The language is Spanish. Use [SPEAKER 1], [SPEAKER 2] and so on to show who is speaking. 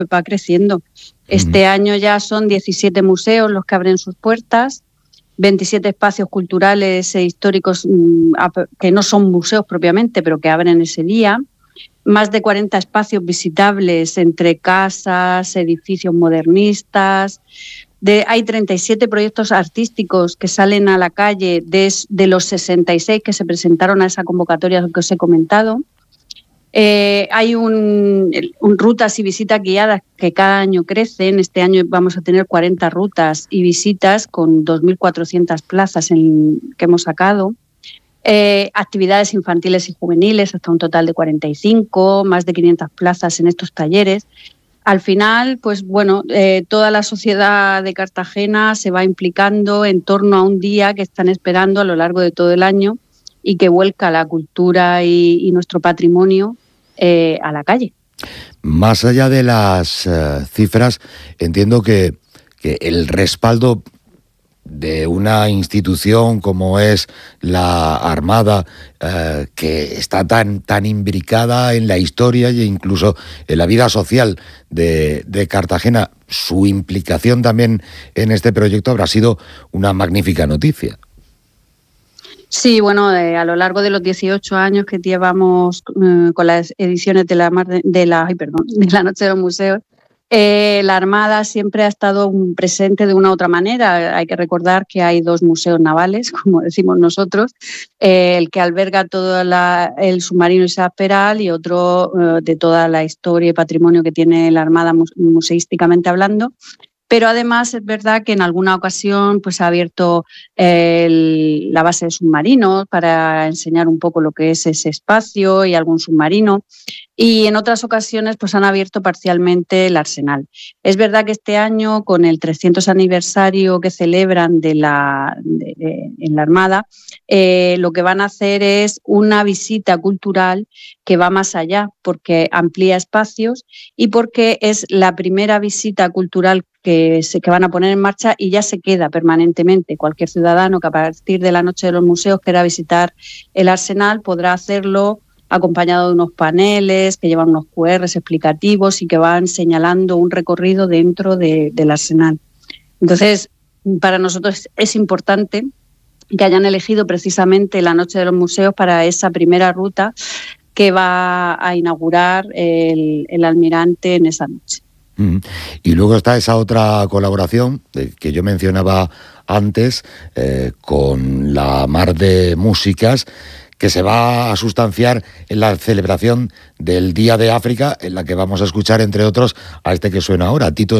[SPEAKER 1] va creciendo. Este año ya son 17 museos los que abren sus puertas, 27 espacios culturales e históricos que no son museos propiamente, pero que abren ese día, más de 40 espacios visitables entre casas, edificios modernistas. Hay 37 proyectos artísticos que salen a la calle de los 66 que se presentaron a esa convocatoria que os he comentado. Hay rutas y visitas guiadas que cada año crecen. Este año vamos a tener 40 rutas y visitas con 2.400 plazas que hemos sacado. Actividades infantiles y juveniles, hasta un total de 45, más de 500 plazas en estos talleres. Al final, pues bueno, toda la sociedad de Cartagena se va implicando en torno a un día que están esperando a lo largo de todo el año y que vuelca la cultura y nuestro patrimonio a la calle.
[SPEAKER 2] Más allá de las cifras, entiendo que el respaldo de una institución como es la Armada, que está tan imbricada en la historia e incluso en la vida social de Cartagena, su implicación también en este proyecto habrá sido una magnífica noticia.
[SPEAKER 1] Sí, bueno, a lo largo de los 18 años que llevamos con las ediciones de la Noche de los Museos, la Armada siempre ha estado presente de una u otra manera. Hay que recordar que hay 2 museos navales, como decimos nosotros, el que alberga todo el submarino Isaac Peral y otro de toda la historia y patrimonio que tiene la Armada museísticamente hablando. Pero además es verdad que en alguna ocasión pues, ha abierto la base de submarinos para enseñar un poco lo que es ese espacio y algún submarino. Y en otras ocasiones pues, han abierto parcialmente el Arsenal. Es verdad que este año, con el 300 aniversario que celebran en la Armada, lo que van a hacer es una visita cultural que va más allá, porque amplía espacios y porque es la primera visita cultural que van a poner en marcha y ya se queda permanentemente. Cualquier ciudadano que a partir de la Noche de los Museos quiera visitar el Arsenal podrá hacerlo acompañado de unos paneles que llevan unos QRs explicativos y que van señalando un recorrido dentro del Arsenal. Entonces, para nosotros es importante que hayan elegido precisamente la Noche de los Museos para esa primera ruta que va a inaugurar el Almirante en esa noche.
[SPEAKER 2] Y luego está esa otra colaboración que yo mencionaba antes con la Mar de Músicas, que se va a sustanciar en la celebración del Día de África, en la que vamos a escuchar, entre otros, a este que suena ahora, Tito